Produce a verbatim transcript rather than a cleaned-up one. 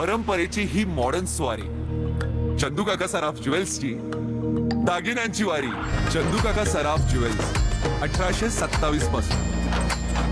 परंपरेची ही मॉडर्न स्वारी, चंदू काका सराफ ज्वेल्सची दागिन्यांची वारी. चंदू काका सराफ ज्वेल्स अठराशे सत्तावीस पासून